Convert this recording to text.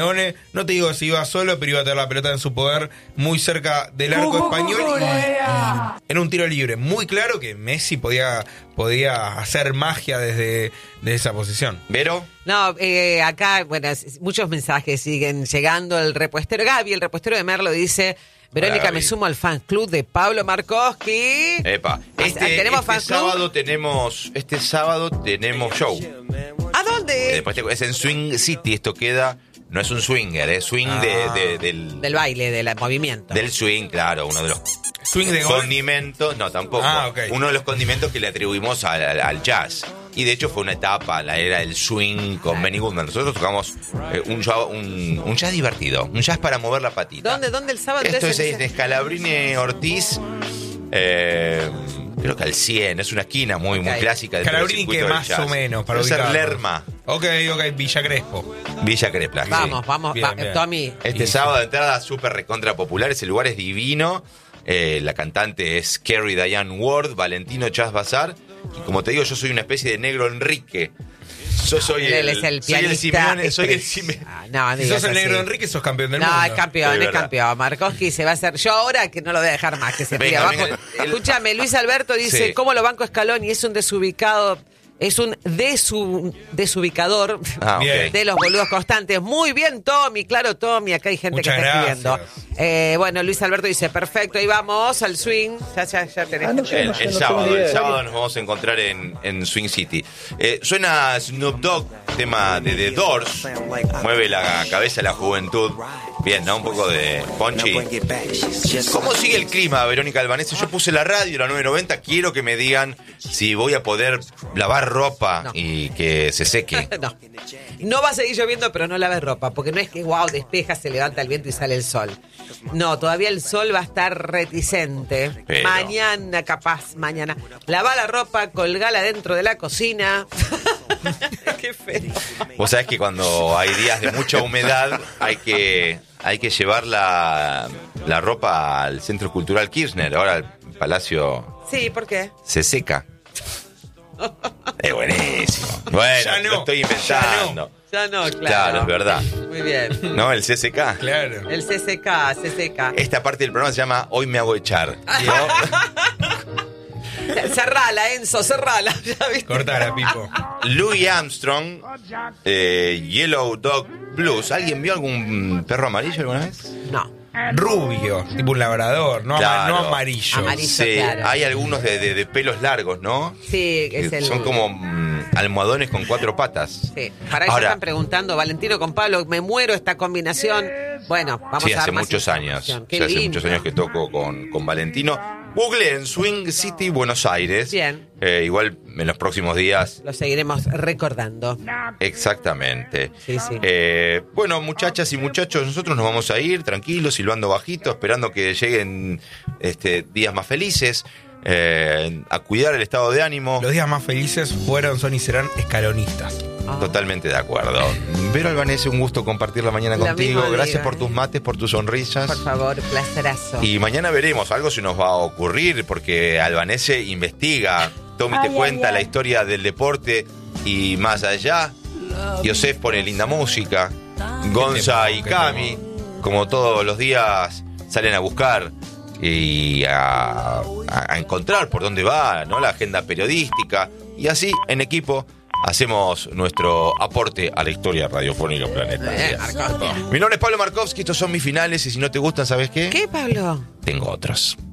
No te digo si iba solo, pero iba a tener la pelota en su poder muy cerca del arco español y en un tiro libre muy claro que Messi podía hacer magia desde esa posición. ¿Vero? No, acá, bueno, muchos mensajes siguen llegando. El repuestero Gaby, el repuestero de Merlo, dice: Verónica, Gaby. me sumo al fan club de Pablo Markowski. Epa. ¿Tenemos fan club? Este sábado tenemos show. ¿A dónde? Después es en Swing City, esto queda. No es un swinger, es swing Del baile, del movimiento. del swing, claro, uno de los Swing de gol. condimentos, no tampoco, Ok. uno de los condimentos que le atribuimos al jazz. Y de hecho fue una etapa, la era del swing con Benny Goodman. Nosotros tocamos un jazz divertido, un jazz para mover la patita. ¿Dónde el sábado? Esto es Entonces, en Scalabrini Ortiz, creo que al 100, es una esquina muy clásica del Scalabrini que circuito del más jazz. o menos, para Debe ser ubicarnos. Lerma, Ok, Villa Crespo. Villa Crespo. Vamos, Bien, bien. Tommy. Este sábado de entrada súper recontra popular, ese lugar es divino. La cantante es Carrie Diane Ward, Valentino Chas Bazar. Y como te digo, yo soy una especie de negro Enrique. Yo soy Él es el pianista. Soy el Simeone. No, Si digas sos el negro así. Enrique, sos campeón del mundo. No, es campeón, De es verdad. campeón. Markowski se va a hacer. Yo ahora que no lo voy a dejar más, que se tire Venga, abajo. venga, Escúchame, Luis Alberto dice: Sí. ¿Cómo lo banco Scaloni? Es un desubicado. Es un desubicador Ah, ok. Bien. de los boludos constantes. Muy bien, Tommy. Claro, Tommy. Acá hay gente Muchas que está gracias. escribiendo. Bueno, Luis Alberto dice: perfecto, ahí vamos al swing. Ya tenés. El sábado nos vamos a encontrar en Swing City. Suena Snoop Dogg, tema de The Doors. Mueve la cabeza la juventud. Bien, ¿no? Un poco de Ponchi. ¿Cómo sigue el clima, Verónica Albanese? Yo puse la radio, la 990. Quiero que me digan si voy a poder lavar ropa y que se seque. No va a seguir lloviendo, pero no laves ropa, porque no es que, wow, despeja, se levanta el viento y sale el sol. No, todavía el sol va a estar reticente. Pero- Mañana. Lava la ropa, colgala dentro de la cocina. Qué feo. Vos sabés que cuando hay días de mucha humedad hay que llevar la ropa al Centro Cultural Kirchner. Ahora el Palacio Sí, ¿por qué? se seca. Es buenísimo. Bueno, Ya no, lo estoy inventando. Ya no, claro. Claro, es verdad. Muy bien. ¿No? El CCK. Claro. El CCK. Esta parte del programa se llama Hoy me hago echar. Cerrala, Enzo, cerrala. ¿Ya viste? Cortala, Pipo. Louis Armstrong, Yellow Dog Blues. ¿Alguien vio algún perro amarillo alguna vez? No. Rubio, tipo un labrador, no, Claro. no amarillo. Amarillo. Sí, claro. hay algunos de pelos largos, ¿no? Sí, es el... Son como almohadones con 4 patas. Sí, para eso Ahora- están preguntando, Valentino con Pablo, me muero esta combinación. Bueno, vamos Sí, a dar hace más muchos años. información. Qué Sí, hace lindo. muchos años que toco con Valentino. Google en Swing City, Buenos Aires. Bien. Igual en los próximos días. Lo seguiremos recordando. Exactamente. Sí, sí. Bueno, muchachas y muchachos, nosotros nos vamos a ir tranquilos, silbando bajito, esperando que lleguen días más felices, a cuidar el estado de ánimo. Los días más felices son y serán escalonistas. Totalmente de acuerdo. Vero Albanese, un gusto compartir la mañana Lo contigo. mismo Gracias digo, por tus mates, por tus sonrisas. Por favor, placerazo. Y mañana veremos, algo se nos va a ocurrir, porque Albanese investiga, Tommy te cuenta la historia del deporte y más allá. Yosef pone linda música, Gonza y Cami, como todos los días, salen a buscar y a encontrar por dónde va, ¿no? La agenda periodística. Y así, en equipo, hacemos nuestro aporte a la historia radiofónica Planeta. Marcowski. Mi nombre es Pablo Markowski, estos son mis finales y si no te gustan, ¿sabes qué? ¿Qué, Pablo? Tengo otros.